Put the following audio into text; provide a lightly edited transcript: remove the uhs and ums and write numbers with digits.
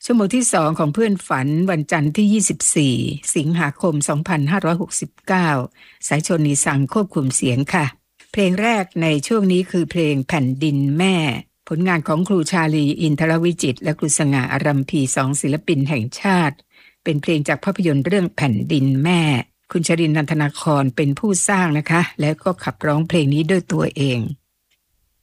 ชั่วโมงที่2ของเพื่อนฝันวันจันทร์ที่24สิงหาคม2569สายชนนีสังควบคุมเสียงค่ะเพลงแรกในช่วงนี้คือเพลงแผ่นดินแม่ผลงานของครูชาลีอินทรวิจิตรและครูสง่าอารัมพี2ศิลปินแห่งชาติเป็นเพลงจากภาพยนตร์เรื่องแผ่นดินแม่คุณชรินทร์ นันทนาครเป็นผู้สร้างนะคะแล้วก็ขับร้องเพลงนี้ด้วยตัวเอง